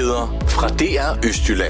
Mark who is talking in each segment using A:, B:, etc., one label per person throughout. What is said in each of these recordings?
A: Nyheder fra DR Østjylland.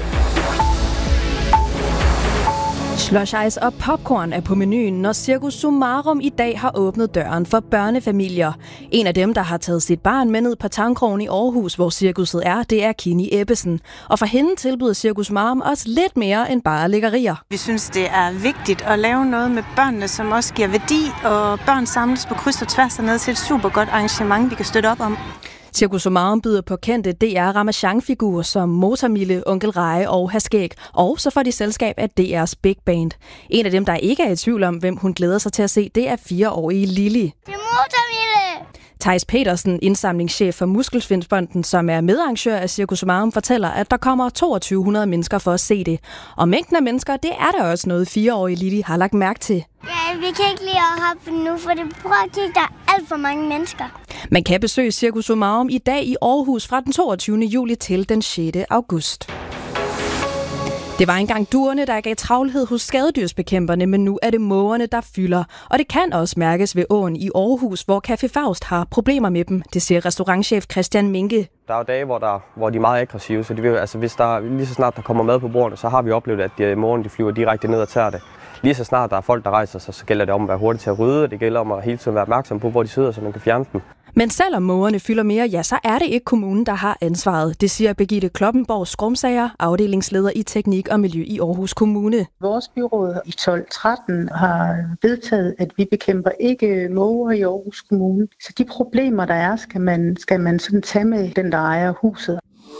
B: Slush ice og popcorn er på menuen, når Cirkus Summarum i dag har åbnet døren for børnefamilier. En af dem, der har taget sit barn med ned på Tangkrogen i Aarhus, hvor cirkuset er, det er Kini Ebbesen. Og for hende tilbyder Cirkus Summarum også lidt mere end bare lækkerier.
C: Vi synes, det er vigtigt at lave noget med børnene, som også giver værdi, og børn samles på kryds og tværs ned til et super godt arrangement, vi kan støtte op om.
B: Cirkus Summarum byder på kendte DR Ramachan-figurer som Motormille, Onkel Reje og Haskæg, og så får de selskab af DR's Big Band. En af dem, der ikke er i tvivl om, hvem hun glæder sig til at se, det er 4-årige Lili.
D: Det er Motormille!
B: Theis Petersen, indsamlingschef for Muskelsvindfonden, som er medarrangør af Cirkus Summarum, fortæller, at der kommer 2200 mennesker for at se det. Og mængden af mennesker, det er der også noget 4-årige Lili har lagt mærke til.
D: Ja, vi kan ikke lide at hoppe nu, for det prøver at kigge, der er alt for mange mennesker.
B: Man kan besøge Cirkus Summarum i dag i Aarhus fra den 22. juli til den 6. august. Det var engang duerne, der gav travlhed hos skadedyrsbekæmperne, men nu er det mågerne, der fylder. Og det kan også mærkes ved åen i Aarhus, hvor Café Faust har problemer med dem. Det siger restaurantchef Christian Minke.
E: Der er jo dage, hvor de er meget aggressive, så hvis der lige så snart der kommer mad på bordene, så har vi oplevet, at mågerne flyver direkte ned og tager det. Lige så snart der er folk, der rejser sig, så gælder det om at være hurtig til at rydde, og det gælder om at hele tiden være opmærksom på, hvor de sidder, så man kan fjerne dem.
B: Men selvom mågerne fylder mere, ja, så er det ikke kommunen, der har ansvaret. Det siger Birgitte Kloppenborg Skrumsager, afdelingsleder i teknik og miljø i Aarhus Kommune.
F: Vores byråd i 12-13 har vedtaget, at vi bekæmper ikke måger i Aarhus Kommune. Så de problemer, der er, skal man sådan tage med den, der ejer huset.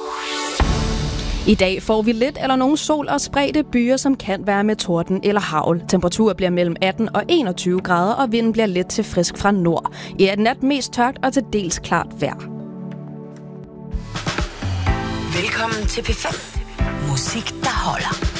B: I dag får vi lidt eller nogen sol og spredte byer, som kan være med torden eller hagl. Temperaturen bliver mellem 18 og 21 grader, og vinden bliver let til frisk fra nord. I nat mest tørt og til dels klart vejr.
G: Velkommen til P5. Musik, der holder.